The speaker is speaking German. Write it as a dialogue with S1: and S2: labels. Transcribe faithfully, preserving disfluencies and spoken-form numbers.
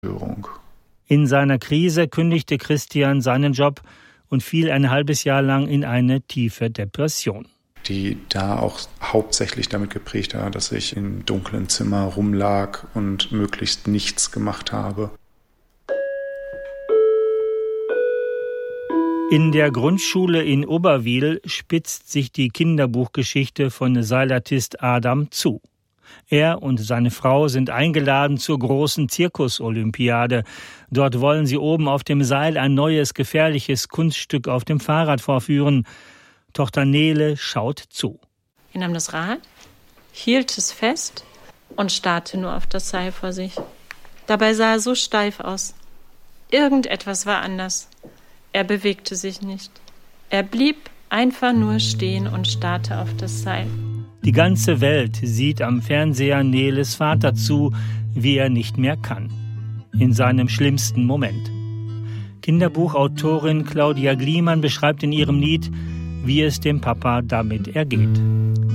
S1: In seiner Krise kündigte Christian seinen Job und fiel ein halbes Jahr lang in eine tiefe Depression.
S2: Die da auch hauptsächlich damit geprägt war, dass ich im dunklen Zimmer rumlag und möglichst nichts gemacht habe.
S1: In der Grundschule in Oberwil spitzt sich die Kinderbuchgeschichte von Seilartist Adam zu. Er und seine Frau sind eingeladen zur großen Zirkusolympiade. Dort wollen sie oben auf dem Seil ein neues, gefährliches Kunststück auf dem Fahrrad vorführen. Tochter Nele schaut zu.
S3: Er nahm das Rad, hielt es fest und starrte nur auf das Seil vor sich. Dabei sah er so steif aus. Irgendetwas war anders. Er bewegte sich nicht. Er blieb einfach nur stehen und starrte auf das Seil.
S1: Die ganze Welt sieht am Fernseher Neles Vater zu, wie er nicht mehr kann. In seinem schlimmsten Moment. Kinderbuchautorin Claudia Gliemann beschreibt in ihrem Lied, wie es dem Papa damit ergeht.